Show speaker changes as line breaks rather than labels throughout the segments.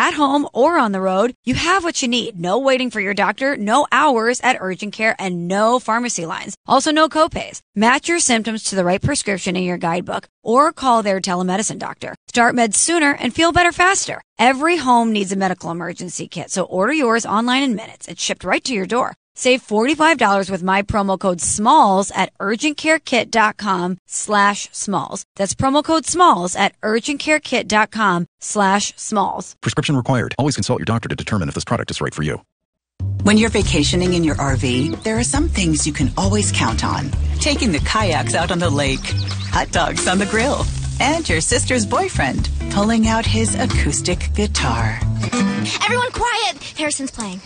at home or on the road, you have what you need. No waiting for your doctor, no hours at urgent care, and no pharmacy lines. Also, no copays. Match your symptoms to the right prescription in your guidebook or call their telemedicine doctor. Start meds sooner and feel better faster. Every home needs a medical emergency kit, so order yours online in minutes. It's shipped right to your door. Save $45 with my promo code SMALLS at urgentcarekit.com/smalls. That's promo code SMALLS at urgentcarekit.com/smalls.
Prescription required. Always consult your doctor to determine if this product is right for you.
When you're vacationing in your RV, there are some things you can always count on. Taking the kayaks out on the lake, hot dogs on the grill, and your sister's boyfriend pulling out his acoustic guitar.
Everyone quiet! Harrison's playing.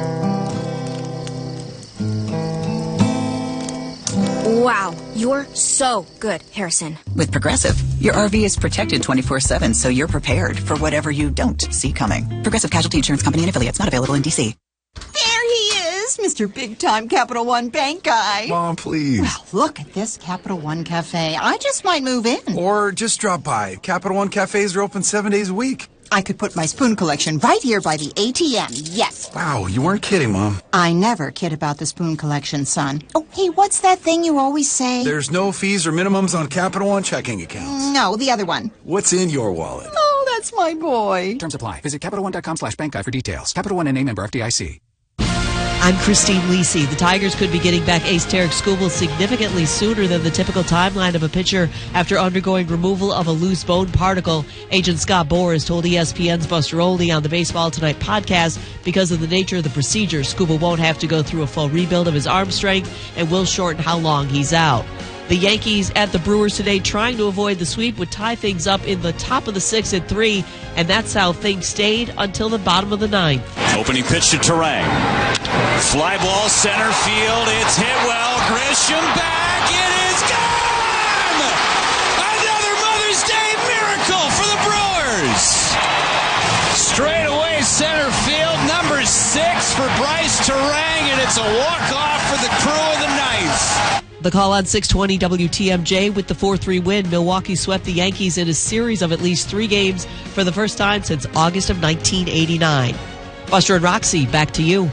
Wow, you're so good, Harrison.
With Progressive, your RV is protected 24/7, so you're prepared for whatever you don't see coming. Progressive Casualty Insurance Company and affiliates, not available in D.C.
There he is, Mr. Big-Time Capital One Bank guy.
Mom, please.
Well, look at this Capital One Cafe. I just might move in.
Or just drop by. Capital One cafes are open 7 days a week.
I could put my spoon collection right here by the ATM, yes.
Wow, you weren't kidding, Mom.
I never kid about the spoon collection, son. Oh, hey, what's that thing you always say?
There's no fees or minimums on Capital One checking accounts.
No, the other one.
What's in your wallet?
Oh, that's my boy.
Terms apply. Visit CapitalOne.com/bank guide for details. Capital One and a member FDIC.
I'm Christine Lisi. The Tigers could be getting back ace Tarek Skubal significantly sooner than the typical timeline of a pitcher after undergoing removal of a loose bone particle. Agent Scott Boras told ESPN's Buster Olney on the Baseball Tonight podcast because of the nature of the procedure, Skubal won't have to go through a full rebuild of his arm strength and will shorten how long he's out. The Yankees at the Brewers today trying to avoid the sweep would tie things up in the top of the 6th at 3, and that's how things stayed until the bottom of the 9th.
Opening pitch to Terang. Fly ball center field. It's hit well. Grisham back. It is gone! Another Mother's Day miracle for the Brewers. Straight away center field. Number 6 for Bryce Terang, and it's a walk-off for the crew of the Knights.
The call on 620 WTMJ with the 4-3 win. Milwaukee swept the Yankees in a series of at least 3 games for the first time since August of 1989. Buster and Roxy, back to you.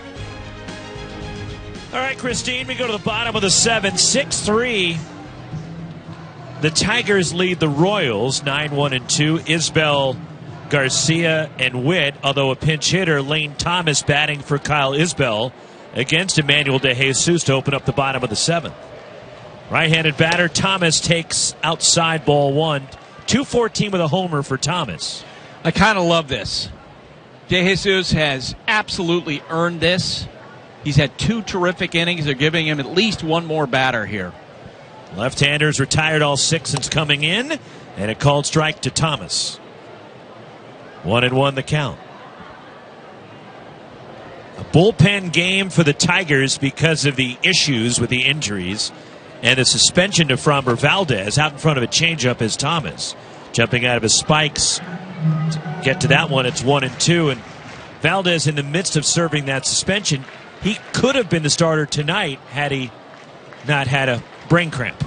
All right, Christine, we go to the bottom of the 7th, 6-3. The Tigers lead the Royals 9-1-2. Isbell, Garcia, and Witt, although a pinch hitter, Lane Thomas batting for Kyle Isbell against Emmanuel De Jesus to open up the bottom of the 7th. Right-handed batter, Thomas takes outside ball 1. 214 with a homer for Thomas.
I kind of love this. De Jesus has absolutely earned this. He's had 2 terrific innings. They're giving him at least one more batter here.
Left-handers retired all 6 since coming in, and a called strike to Thomas. 1-1 the count. A bullpen game for the Tigers because of the issues with the injuries and the suspension to Framber Valdez. Out in front of a changeup is Thomas. Jumping out of his spikes. To get to that one, it's 1-2. And Valdez in the midst of serving that suspension. He could have been the starter tonight had he not had a brain cramp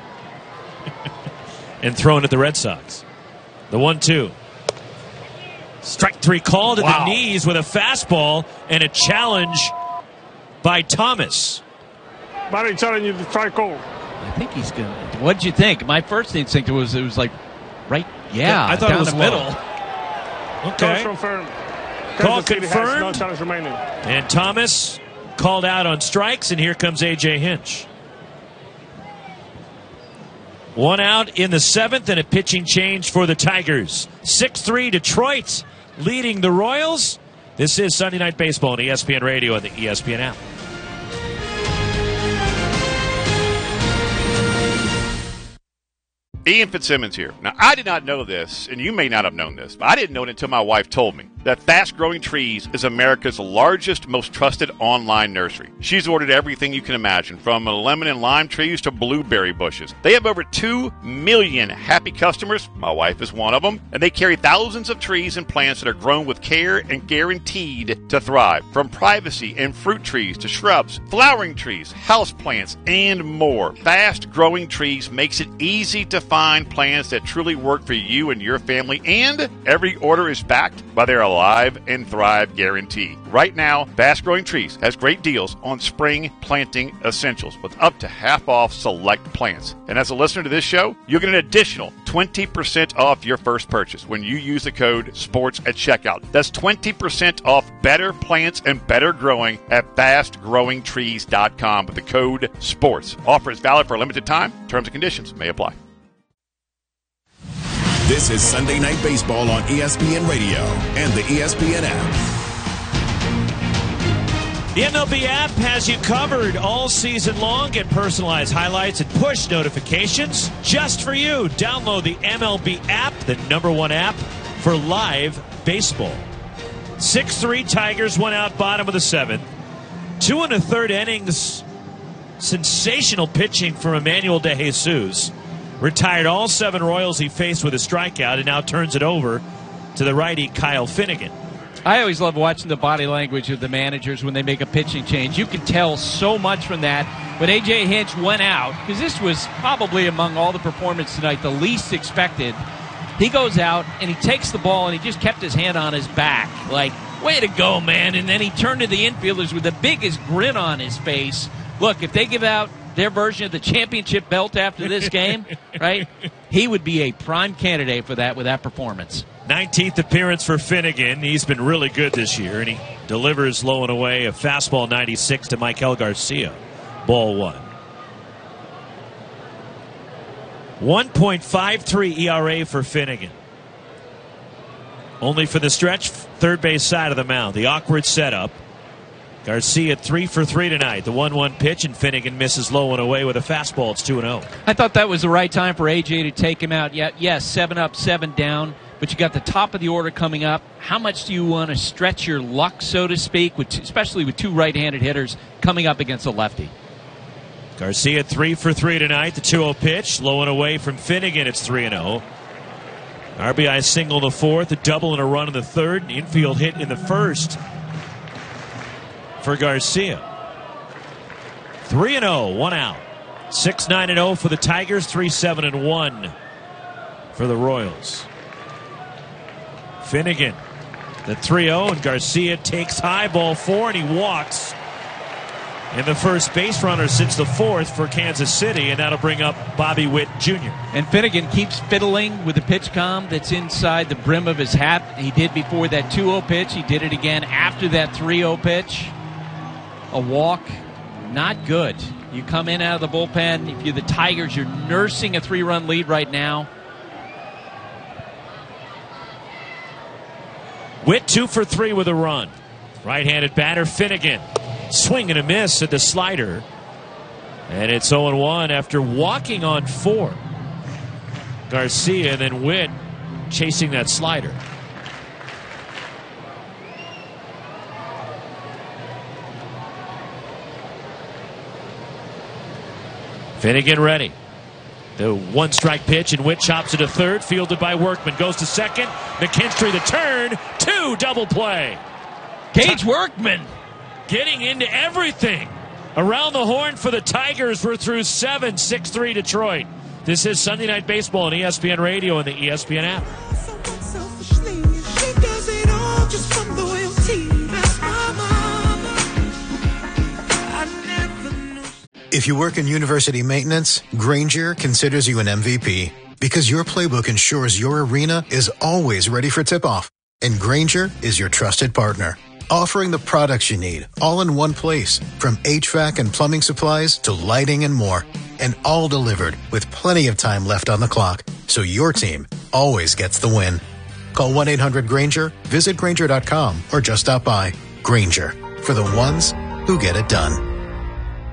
and thrown at the Red Sox. The 1-2. Strike 3 called at the knees with a fastball and a challenge by Thomas.
Body telling you to try cold.
I think he's going to. What'd you think? My first instinct was it was like right. Yeah,
I thought
down
it was
the middle.
Okay.
Confirmed.
Call
Kansas City
confirmed.
has no challenge remaining.
And Thomas called out on strikes, and here comes A.J. Hinch. 1 out in the 7th, and a pitching change for the Tigers. 6-3 Detroit leading the Royals. This is Sunday Night Baseball on ESPN Radio and the ESPN app.
Ian Fitzsimmons here. Now, I did not know this, and you may not have known this, but I didn't know it until my wife told me, that Fast Growing Trees is America's largest, most trusted online nursery. She's ordered everything you can imagine, from lemon and lime trees to blueberry bushes. They have over 2 million happy customers. My wife is one of them. And they carry thousands of trees and plants that are grown with care and guaranteed to thrive. From privacy and fruit trees to shrubs, flowering trees, house plants, and more. Fast Growing Trees makes it easy to find plants that truly work for you and your family, and every order is backed by their Alive and Thrive guarantee. Right now, Fast Growing Trees has great deals on spring planting essentials with up to half off select plants. And as a listener to this show, you'll get an additional 20% off your first purchase when you use the code SPORTS at checkout. That's 20% off better plants and better growing at fastgrowingtrees.com with the code SPORTS. Offer is valid for a limited time. Terms and conditions may apply.
This is Sunday Night Baseball on ESPN Radio and the ESPN app.
The MLB app has you covered all season long. Get personalized highlights and push notifications just for you. Download the MLB app, the #1 app for live baseball. 6-3 Tigers, 1 out, bottom of the 7th. 2 1/3 innings. Sensational pitching from Emmanuel De Jesus. Retired all 7 Royals he faced with a strikeout and now turns it over to the righty Kyle Finnegan.
I always love watching the body language of the managers when they make a pitching change. You can tell so much from that. When A.J. Hinch went out, because this was probably among all the performances tonight the least expected, he goes out and he takes the ball and he just kept his hand on his back. Like, way to go, man. And then he turned to the infielders with the biggest grin on his face. Look, if they give out their version of the championship belt after this game, right, he would be a prime candidate for that with that performance.
19th appearance for Finnegan. He's been really good this year, and he delivers low and away a fastball 96 to Michael Garcia. Ball 1. 1.53 ERA for Finnegan. Only for the stretch, third base side of the mound. The awkward setup. Garcia 3 for 3 tonight. The 1-1 pitch, and Finnegan misses low and away with a fastball. It's 2-0.
I thought that was the right time for A.J. to take him out. Yes, 7 up, 7 down, but you got the top of the order coming up. How much do you want to stretch your luck, so to speak, especially with 2 right-handed hitters coming up against a lefty?
Garcia 3 for 3 tonight. The 2-0 pitch, low and away from Finnegan. It's 3-0. RBI single in the 4th, a double and a run in the 3rd, an infield hit in the 1st. For Garcia. 3-0, 1 out. 6-9-0 for the Tigers, 3-7-1 for the Royals. Finnegan, the 3-0, and Garcia takes high, ball 4, and he walks. And the first base runner since the 4th for Kansas City, and that'll bring up Bobby Witt Jr.
And Finnegan keeps fiddling with the pitch comm that's inside the brim of his hat. He did before that 2-0 pitch. He did it again after that 3-0 pitch. A walk, not good. You come in out of the bullpen. If you're the Tigers, you're nursing a 3-run lead right now.
Witt 2 for 3 with a run. Right-handed batter Finnegan. Swing and a miss at the slider. And it's 0-1 after walking on 4. Garcia and then Witt chasing that slider. Finnegan ready. The 1-strike pitch, and Witt chops it to 3rd. Fielded by Workman. Goes to 2nd. McKinstry the turn. 2 double play.
Gage Workman
getting into everything. Around the horn for the Tigers. We're through 7. 6-3 Detroit. This is Sunday Night Baseball on ESPN Radio and the ESPN app.
If you work in university maintenance, Grainger considers you an MVP because your playbook ensures your arena is always ready for tip-off. And Grainger is your trusted partner, offering the products you need all in one place, from HVAC and plumbing supplies to lighting and more, and all delivered with plenty of time left on the clock, so your team always gets the win. Call 1-800-GRAINGER, visit Grainger.com, or just stop by. Grainger, for the ones who get it done.